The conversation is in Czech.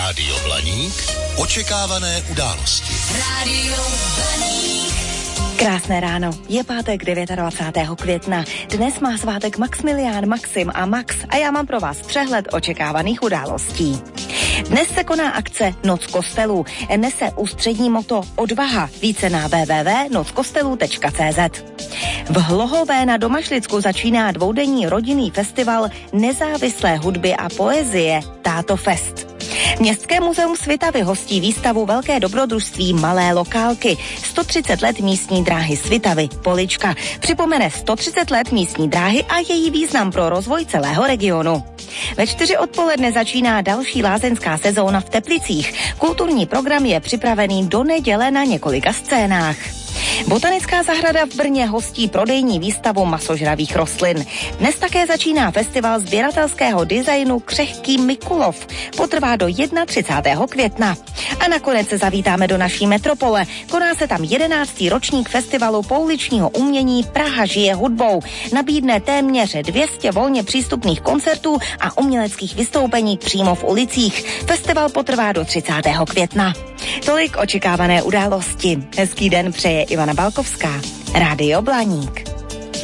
Rádio Blaník, očekávané události. Rádio Blaník. Krásné ráno, je pátek 29. května. Dnes má svátek Maximilián, Maxim a Max a já mám pro vás přehled očekávaných událostí. Dnes se koná akce Noc kostelů. Nese ústřední motto Odvaha. Více na www.nockostelů.cz. V Hlohové na Domažlicku začíná dvoudenní rodinný festival nezávislé hudby a poezie Táto Fest. Městské muzeum Svitavy hostí výstavu Velké dobrodružství Malé lokálky. 130 let místní dráhy Svitavy, Polička. Připomene 130 let místní dráhy a její význam pro rozvoj celého regionu. Ve 4 odpoledne začíná další lázeňská sezóna v Teplicích. Kulturní program je připravený do neděle na několika scénách. Botanická zahrada v Brně hostí prodejní výstavu masožravých rostlin. Dnes také začíná festival sběratelského designu Křehký Mikulov. Potrvá do 31. května. A nakonec se zavítáme do naší metropole. Koná se tam 11. ročník festivalu pouličního umění Praha žije hudbou. Nabídne téměř 200 volně přístupných koncertů a uměleckých vystoupení přímo v ulicích. Festival potrvá do 30. května. Tolik očekávané události. Hezký den přeje Ivana Balkovská. Rádio Blaník.